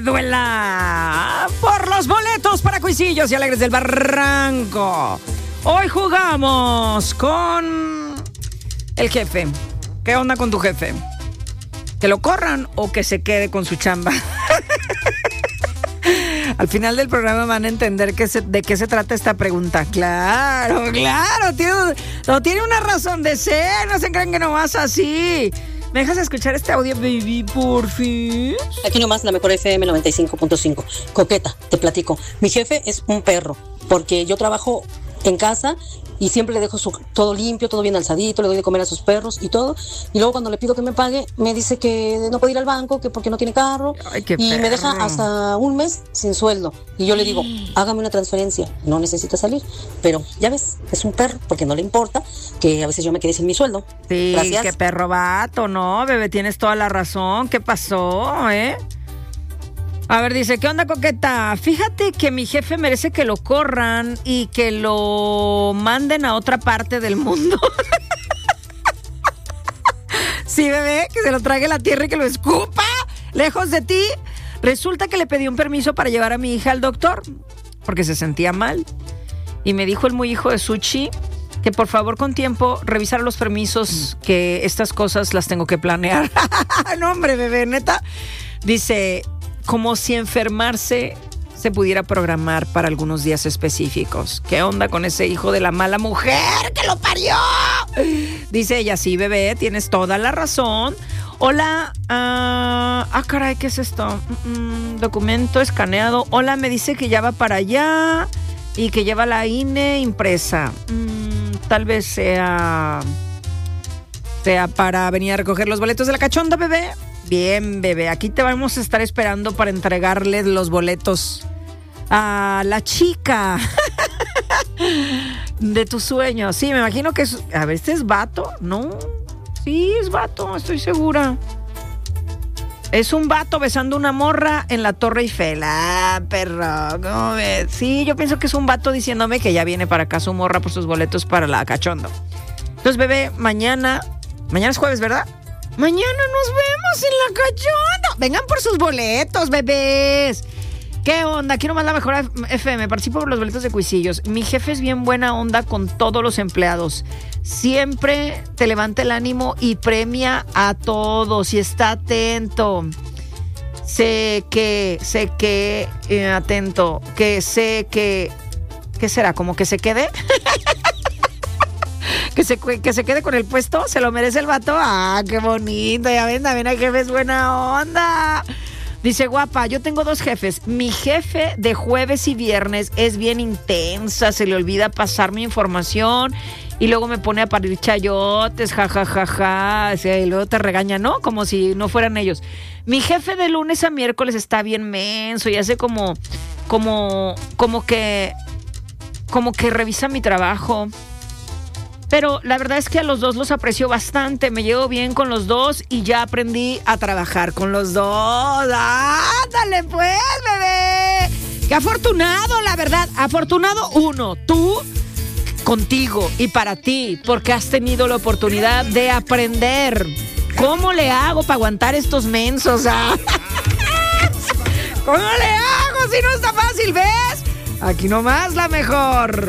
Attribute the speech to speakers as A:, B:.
A: Duela por los boletos para Cuisillos y Alegres del Barranco. Hoy jugamos con el jefe. ¿Qué onda con tu jefe? ¿Que lo corran o que se quede con su chamba? Al final del programa van a entender de qué se trata esta pregunta. Claro, tiene una razón de ser. No se crean que nomás así. ¿Me dejas escuchar este audio, baby, por fin?
B: Aquí nomás la mejor FM 95.5. Coqueta, te platico. Mi jefe es un perro, porque yo trabajo en casa y siempre le dejo todo limpio, todo bien alzadito, le doy de comer a sus perros y todo. Y luego cuando le pido que me pague, me dice que no puede ir al banco, que porque no tiene carro.
A: Ay, qué
B: y
A: perro.
B: me deja hasta un mes sin sueldo. Y yo le digo, hágame una transferencia, no necesita salir. Pero ya ves, es un perro, porque no le importa que a veces yo me quede sin mi sueldo.
A: Sí,
B: Gracias.
A: qué perro vato, ¿no, bebé? Tienes toda la razón. ¿Qué pasó, A ver, dice, ¿qué onda, Coqueta? Fíjate que mi jefe merece que lo corran y que lo manden a otra parte del mundo. Sí, bebé, que se lo trague la tierra y que lo escupa lejos de ti. Resulta que le pedí un permiso para llevar a mi hija al doctor porque se sentía mal. Y me dijo el muy hijo de Suchi que por favor con tiempo revisar los permisos, que estas cosas las tengo que planear. No, hombre, bebé, neta. Dice, como si enfermarse se pudiera programar para algunos días específicos. ¿Qué onda con ese hijo de la mala mujer que lo parió? Dice ella, sí, bebé, tienes toda la razón. Hola, caray, ¿qué es esto? Documento escaneado. Hola, me dice que ya va para allá y que lleva la INE impresa. Tal vez sea para venir a recoger los boletos de la cachonda, bebé. Bien, bebé, aquí te vamos a estar esperando para entregarles los boletos a la chica de tus sueños. Sí, me imagino que es... A ver, ¿este es vato? No, sí, es vato, estoy segura. Es un vato besando una morra en la Torre Eiffel. Ah, perro, ¿cómo ves? Sí, yo pienso que es un vato diciéndome que ya viene para acá su morra por sus boletos para la cachonda. Entonces, bebé, mañana es jueves, ¿verdad? Mañana nos vemos en la cachonda. Vengan por sus boletos, bebés. ¿Qué onda? Quiero más la mejor FM. Participo por los boletos de Cuisillos. Mi jefe es bien buena onda con todos los empleados. Siempre te levanta el ánimo y premia a todos y está atento. Atento. ¿Qué será? ¿Como que se quede? Que se quede con el puesto, se lo merece el vato. Ah, qué bonito, ya ven, también hay jefes buena onda. Dice, guapa, yo tengo 2 jefes. Mi jefe de jueves y viernes es bien intensa, se le olvida pasar mi información y luego me pone a parir chayotes, jajajaja, y luego te regaña, ¿no? Como si no fueran ellos. Mi jefe de lunes a miércoles está bien menso y hace como que revisa mi trabajo. Pero la verdad es que a los 2 los aprecio bastante. Me llevo bien con los 2 y ya aprendí a trabajar con los 2. ¡Ándale pues, bebé! ¡Qué afortunado, la verdad! Afortunado uno, tú contigo y para ti, porque has tenido la oportunidad de aprender. ¿Cómo le hago para aguantar estos mensos? ¿Cómo le hago si no está fácil, ves? Aquí nomás la mejor.